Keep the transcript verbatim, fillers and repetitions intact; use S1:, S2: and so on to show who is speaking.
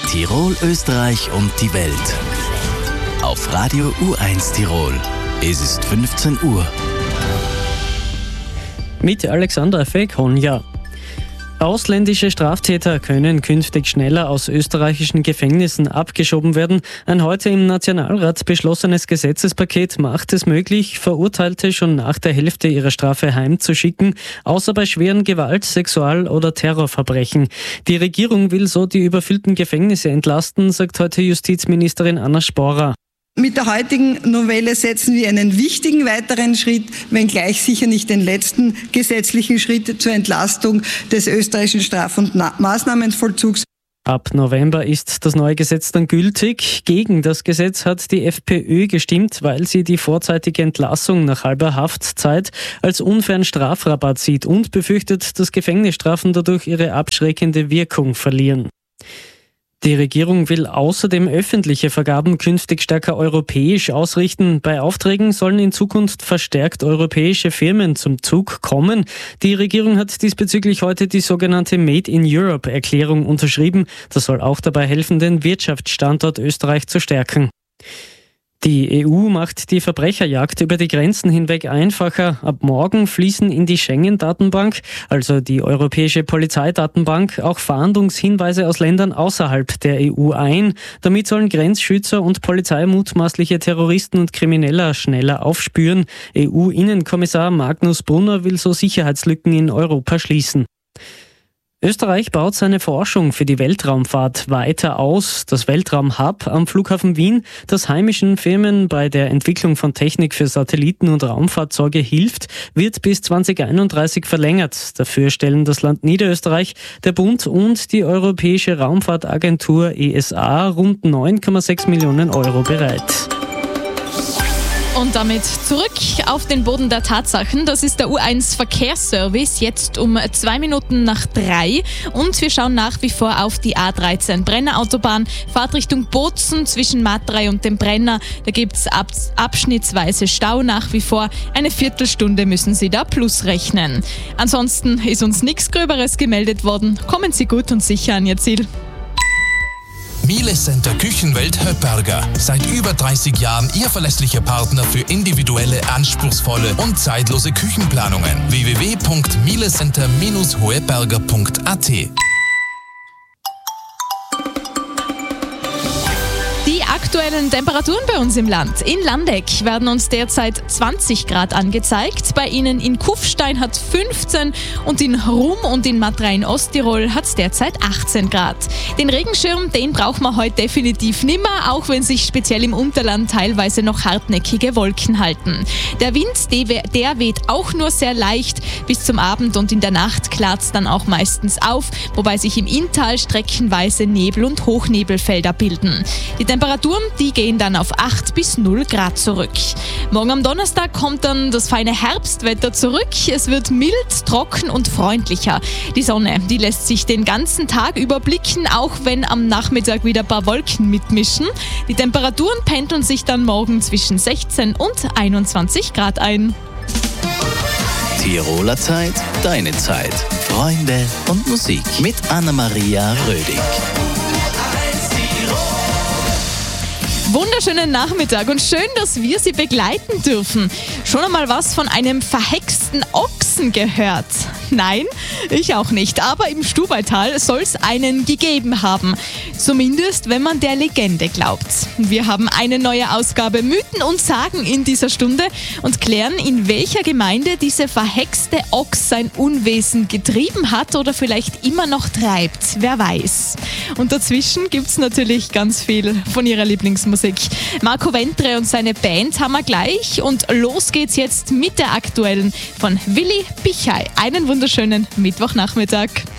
S1: Tirol, Österreich und die Welt. Auf Radio U eins Tirol. Es ist fünfzehn Uhr.
S2: Mit Alexander Feghonja. Ausländische Straftäter können künftig schneller aus österreichischen Gefängnissen abgeschoben werden. Ein heute im Nationalrat beschlossenes Gesetzespaket macht es möglich, Verurteilte schon nach der Hälfte ihrer Strafe heimzuschicken, außer bei schweren Gewalt-, Sexual- oder Terrorverbrechen. Die Regierung will so die überfüllten Gefängnisse entlasten, sagt heute Justizministerin Anna Sporer.
S3: Mit der heutigen Novelle setzen wir einen wichtigen weiteren Schritt, wenngleich sicher nicht den letzten gesetzlichen Schritt zur Entlastung des österreichischen Straf- und Maßnahmenvollzugs.
S2: Ab November ist das neue Gesetz dann gültig. Gegen das Gesetz hat die FPÖ gestimmt, weil sie die vorzeitige Entlassung nach halber Haftzeit als unfairen Strafrabatt sieht und befürchtet, dass Gefängnisstrafen dadurch ihre abschreckende Wirkung verlieren. Die Regierung will außerdem öffentliche Vergaben künftig stärker europäisch ausrichten. Bei Aufträgen sollen in Zukunft verstärkt europäische Firmen zum Zug kommen. Die Regierung hat diesbezüglich heute die sogenannte Made in Europe-Erklärung unterschrieben. Das soll auch dabei helfen, den Wirtschaftsstandort Österreich zu stärken. Die E U macht die Verbrecherjagd über die Grenzen hinweg einfacher. Ab morgen fließen in die Schengen-Datenbank, also die europäische Polizeidatenbank, auch Fahndungshinweise aus Ländern außerhalb der E U ein. Damit sollen Grenzschützer und Polizei mutmaßliche Terroristen und Krimineller schneller aufspüren. E U-Innenkommissar Magnus Brunner will so Sicherheitslücken in Europa schließen. Österreich baut seine Forschung für die Weltraumfahrt weiter aus. Das Weltraumhub am Flughafen Wien, das heimischen Firmen bei der Entwicklung von Technik für Satelliten und Raumfahrzeuge hilft, wird bis zwanzig einunddreißig verlängert. Dafür stellen das Land Niederösterreich, der Bund und die Europäische Raumfahrtagentur E S A rund neun Komma sechs Millionen Euro bereit.
S4: Und damit zurück auf den Boden der Tatsachen. Das ist der U eins Verkehrsservice, jetzt um zwei Minuten nach drei. Und wir schauen nach wie vor auf die A dreizehn Brennerautobahn. Fahrt Richtung Bozen zwischen Matrei und dem Brenner. Da gibt es ab, abschnittsweise Stau nach wie vor. Eine Viertelstunde müssen Sie da plus rechnen. Ansonsten ist uns nichts Gröberes gemeldet worden. Kommen Sie gut und sicher an Ihr Ziel.
S5: Miele Center Küchenwelt Höpperger. Seit über dreißig Jahren Ihr verlässlicher Partner für individuelle, anspruchsvolle und zeitlose Küchenplanungen. w w w punkt mielecenter Bindestrich hoeberger punkt a t.
S4: Die aktuellen Temperaturen bei uns im Land. In Landeck werden uns derzeit zwanzig Grad angezeigt. Bei Ihnen in Kufstein hat fünfzehn und in Rum und in Matrei in Osttirol hat es derzeit achtzehn Grad. Den Regenschirm, den braucht man heute definitiv nimmer, auch wenn sich speziell im Unterland teilweise noch hartnäckige Wolken halten. Der Wind, der weht auch nur sehr leicht. Bis zum Abend und in der Nacht klart es dann auch meistens auf, wobei sich im Inntal streckenweise Nebel- und Hochnebelfelder bilden. Die Temperaturen, die gehen dann auf acht bis null Grad zurück. Morgen am Donnerstag kommt dann das feine Herbstwetter zurück. Es wird mild, trocken und freundlicher. Die Sonne, die lässt sich den ganzen Tag überblicken, auch wenn am Nachmittag wieder ein paar Wolken mitmischen. Die Temperaturen pendeln sich dann morgen zwischen sechzehn und einundzwanzig Grad ein.
S1: Tiroler Zeit, deine Zeit. Freunde und Musik mit Anna-Maria Rödig.
S4: Wunderschönen Nachmittag und schön, dass wir Sie begleiten dürfen. Schon einmal was von einem verhexten Ochsen gehört? Nein, ich auch nicht. Aber im Stubaital soll es einen gegeben haben. Zumindest, wenn man der Legende glaubt. Wir haben eine neue Ausgabe Mythen und Sagen in dieser Stunde und klären, in welcher Gemeinde diese verhexte Ochs sein Unwesen getrieben hat oder vielleicht immer noch treibt. Wer weiß. Und dazwischen gibt es natürlich ganz viel von ihrer Lieblingsmusik. Marco Ventre und seine Band haben wir gleich und los geht's jetzt mit der aktuellen von Willi Bichai. Einen wunderschönen Mittwochnachmittag.